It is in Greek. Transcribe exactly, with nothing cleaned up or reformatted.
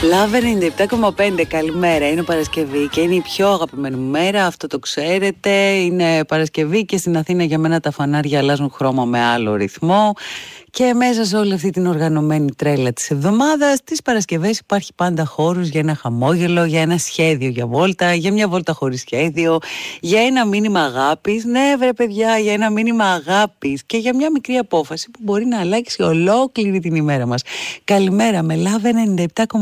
Λαβ ενενήντα επτά κόμμα πέντε, καλημέρα. Είναι Παρασκευή και είναι η πιο αγαπημένη μου μέρα, αυτό το ξέρετε. Είναι Παρασκευή και στην Αθήνα για μένα τα φανάρια αλλάζουν χρώμα με άλλο ρυθμό. Και μέσα σε όλη αυτή την οργανωμένη τρέλα της εβδομάδας, τις Παρασκευές υπάρχει πάντα χώρος για ένα χαμόγελο, για ένα σχέδιο για βόλτα, για μια βόλτα χωρίς σχέδιο, για ένα μήνυμα αγάπης. Ναι, βρε παιδιά, για ένα μήνυμα αγάπης και για μια μικρή απόφαση που μπορεί να αλλάξει ολόκληρη την ημέρα μας. Καλημέρα με Λαβ ενενήντα επτά κόμμα πέντε.